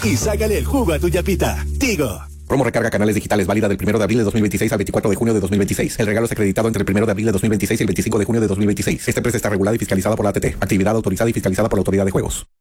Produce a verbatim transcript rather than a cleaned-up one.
y sácale el jugo a tu yapita. Tigo. Promo recarga canales digitales válida del primero de abril de dos mil veintiséis al veinticuatro de junio de dos mil veintiséis. El regalo es acreditado entre el primero de abril de dos mil veintiséis y el veinticinco de junio de dos mil veintiséis. Esta empresa está regulada y fiscalizada por la A T T. Actividad autorizada y fiscalizada por la Autoridad de Juegos.